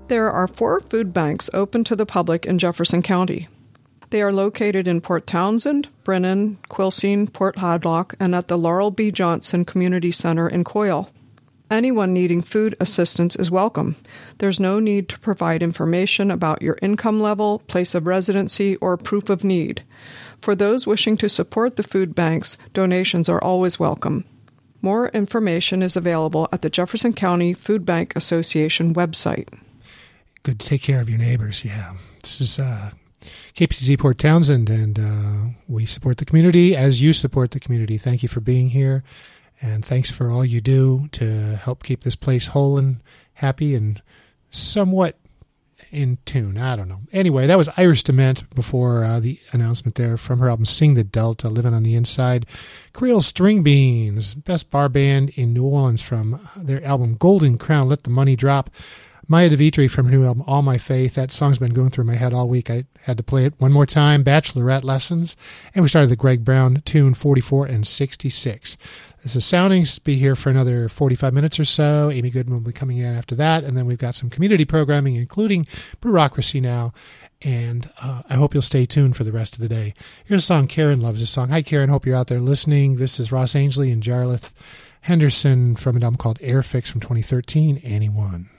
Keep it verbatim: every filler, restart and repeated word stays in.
There are four food banks open to the public in Jefferson County. They are located in Port Townsend, Brennan, Quilcene, Port Hadlock, and at the Laurel B. Johnson Community Center in Coyle. Anyone needing food assistance is welcome. There's no need to provide information about your income level, place of residency, or proof of need. For those wishing to support the food banks, donations are always welcome. More information is available at the Jefferson County Food Bank Association website. Good to take care of your neighbors, yeah. This is uh, K P C Z Port Townsend, and uh, we support the community as you support the community. Thank you for being here, and thanks for all you do to help keep this place whole and happy and somewhat in tune. I don't know. Anyway, that was Iris Dement before uh, the announcement there from her album Sing the Delta, Living on the Inside. Creole String Beans, best bar band in New Orleans, from their album Golden Crown, Let the Money Drop. Maya DeVitri from her new album All My Faith. That song's been going through my head all week. I had to play it one more time. Bachelorette Lessons. And we started the Greg Brown tune forty-four and sixty-six. This is Soundings. Be here for another forty-five minutes or so. Amy Goodman will be coming in after that. And then we've got some community programming, including Bureaucracy Now. And uh, I hope you'll stay tuned for the rest of the day. Here's a song Karen loves. This song. Hi, Karen. Hope you're out there listening. This is Ross Ainsley and Jarlath Henderson from an album called Airfix from twenty thirteen, Anyone.